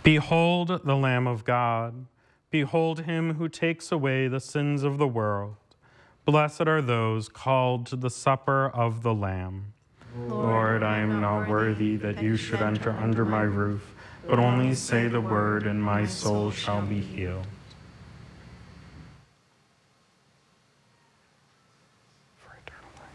Behold the Lamb of God. Behold him who takes away the sins of the world. Blessed are those called to the supper of the Lamb. Lord, I am not worthy that you should enter under my roof, but only say the word and my soul shall be healed.